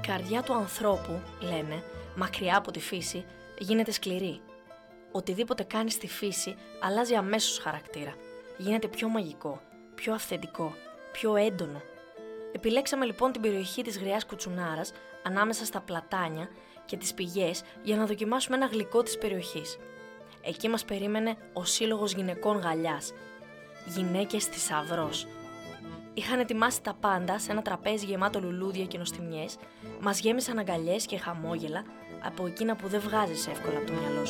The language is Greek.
καρδιά του ανθρώπου, λένε, μακριά από τη φύση, γίνεται σκληρή. Οτιδήποτε κάνει στη φύση αλλάζει αμέσως χαρακτήρα. Γίνεται πιο μαγικό, πιο αυθεντικό, πιο έντονο. Επιλέξαμε λοιπόν την περιοχή της Γριάς Κουτσουνάρας, ανάμεσα στα πλατάνια και τις πηγές, για να δοκιμάσουμε ένα γλυκό της περιοχής. Εκεί μας περίμενε ο Σύλλογος Γυναικών Γαλλιάς. Γυναίκες θησαυρός. Είχαν ετοιμάσει τα πάντα σε ένα τραπέζι γεμάτο λουλούδια και νοστιμιές, μας γέμισαν αγκαλιές και χαμόγελα από εκείνα που δεν βγάζεις εύκολα από το μυαλό σου.